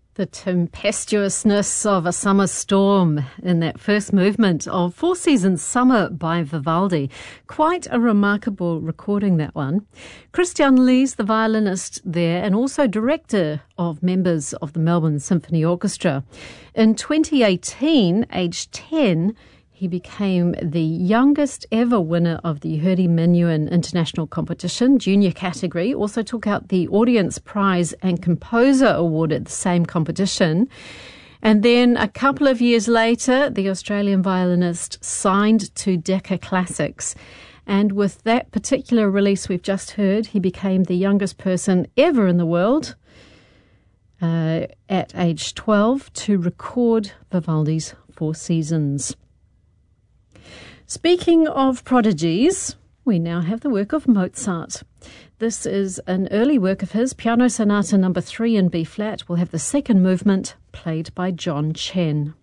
The tempestuousness of a summer storm in that first movement of Four Seasons Summer by Vivaldi. Quite a remarkable recording, that one. Christian Lees, the violinist there, and also director of members of the Melbourne Symphony Orchestra. In 2018, aged 10, he became the youngest ever winner of the Hurdy Minuin International Competition, junior category. Also took out the Audience Prize and Composer Award at the same competition. And then a couple of years later, the Australian violinist signed to Decca Classics. And with that particular release we've just heard, he became the youngest person ever in the world at age 12 to record Vivaldi's Four Seasons. Speaking of prodigies, we now have the work of Mozart. This is an early work of his, Piano Sonata No. 3 in B-flat. We'll have the second movement played by John Chen.